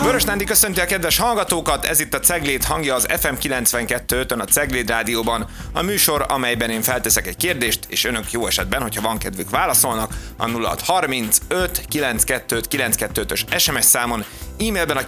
Vörös Nándi köszönti a kedves hallgatókat, ez itt a Cegléd hangja az FM 92.5-ön a Cegléd Rádióban. A műsor, amelyben én felteszek egy kérdést, és önök jó esetben, hogyha van kedvük válaszolnak, a 0635 925-925-ös SMS számon, e-mailben a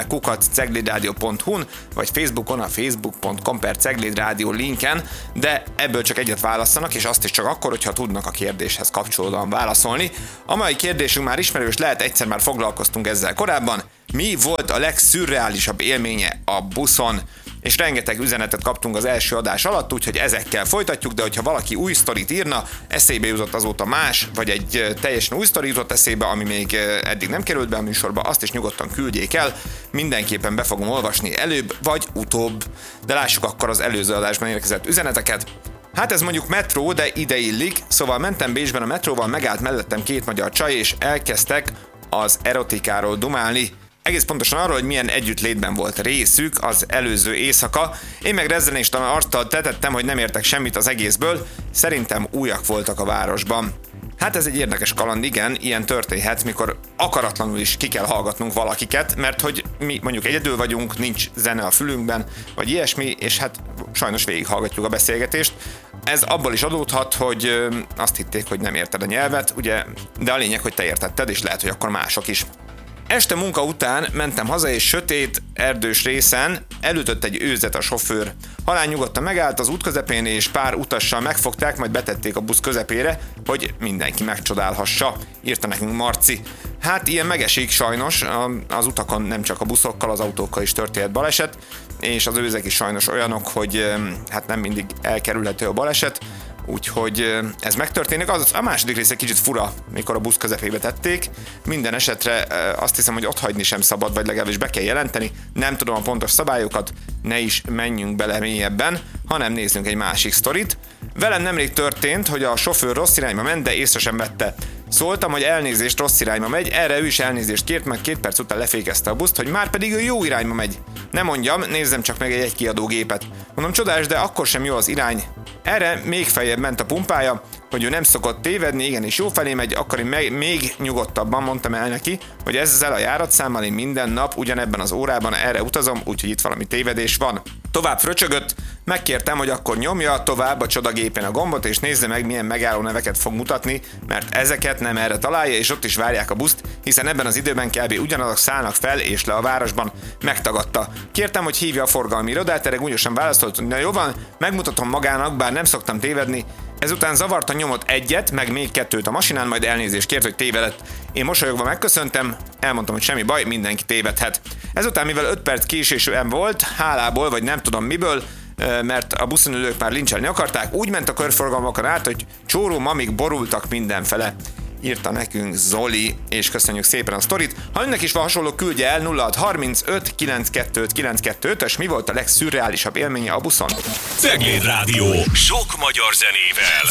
kívánság@ceglédradio.hu-n, vagy Facebookon a facebook.com/ceglédradio linken, de ebből csak egyet válasszanak, és azt is csak akkor, hogyha tudnak a kérdéshez kapcsolódóan válaszolni. A mai kérdésünk már ismerős lehet, egyszer már foglalkoztunk ezzel korábban. Mi volt a legszürreálisabb élménye a buszon? És rengeteg üzenetet kaptunk az első adás alatt, úgyhogy ezekkel folytatjuk, de hogyha valaki új sztorit írna, eszébe jutott azóta más, vagy egy teljesen új sztori jutott eszébe, ami még eddig nem került be a műsorba, azt is nyugodtan küldjék el, mindenképpen be fogom olvasni előbb, vagy utóbb. De lássuk akkor az előző adásban érkezett üzeneteket. Hát ez mondjuk metró, de ide illik, szóval mentem Bécsben a metróval, megállt mellettem két magyar csaj, és elkezdtek az erotikáról dumálni. Egész pontosan arról, hogy milyen együttlétben volt részük az előző éjszaka. Én meg rezzenéstelen arccal tetettem, hogy nem értek semmit az egészből, szerintem újak voltak a városban. Hát ez egy érdekes kaland, igen, ilyen történhet, mikor akaratlanul is ki kell hallgatnunk valakiket, mert hogy mi mondjuk egyedül vagyunk, nincs zene a fülünkben, vagy ilyesmi, és hát sajnos végighallgatjuk a beszélgetést. Ez abból is adódhat, hogy azt hitték, hogy nem érted a nyelvet, ugye, de a lényeg, hogy te értetted, és lehet, hogy akkor mások is. Este munka után mentem haza, és sötét, erdős részen elütött egy őzet a sofőr. Halálnyugodtan megállt az út közepén, és pár utassal megfogták, majd betették a busz közepére, hogy mindenki megcsodálhassa, írta nekünk Marci. Hát ilyen megesik sajnos, az utakon nem csak a buszokkal, az autókkal is történt baleset, és az őzek is sajnos olyanok, hogy hát nem mindig elkerülhető a baleset, úgyhogy ez megtörténik. A második része kicsit fura, mikor a busz közepébe tették. Minden esetre azt hiszem, hogy otthagyni sem szabad, vagy legalábbis be kell jelenteni. Nem tudom a pontos szabályokat, ne is menjünk bele mélyebben, hanem nézzünk egy másik sztorit. Velem nemrég történt, hogy a sofőr rossz irányba ment, de észre sem vette. Szóltam, hogy elnézést, rossz irányba megy, erre ő is elnézést kért, meg 2 perc után lefékezte a buszt, hogy már pedig ő jó irányba megy. Nem mondjam, nézzem csak meg egy jegykiadógépet. Mondom, csodás, de akkor sem jó az irány. Erre még feljebb ment a pumpája, hogy ő nem szokott tévedni, igenis jó felé megy, akkor én még nyugodtabban mondtam el neki, hogy ezzel a járatszámmal én minden nap ugyanebben az órában erre utazom, úgyhogy itt valami tévedés van. Tovább fröcsögött, megkértem, hogy akkor nyomja tovább a csodagépen a gombot, és nézze meg, milyen megálló neveket fog mutatni, mert ezeket nem erre találja, és ott is várják a buszt, hiszen ebben az időben kb. Ugyanazok szállnak fel és le a városban. Megtagadta. Kértem, hogy hívja a forgalmi irodát, erre gúnyosan válaszolt, hogy na jó van, megmutatom magának, bár nem szoktam tévedni. Ezután zavartan nyomott egyet, meg még 2 a masinán, majd elnézést kért, hogy tévedett. Én mosolyogva megköszöntem, elmondtam, hogy semmi baj, mindenki tévedhet. Ezután, mivel 5 perc késésben volt, hálából, vagy nem tudom miből, mert a buszon ülők már lincselni akarták, úgy ment a körforgalmakon át, hogy csóró mamik borultak mindenfele. Írta nekünk Zoli, és köszönjük szépen a sztorit. Ha önnek is van hasonló, küldje el 0635 925 925-ös, mi volt a legszürreálisabb élménye a buszon? Cegléd Rádió, sok magyar zenével.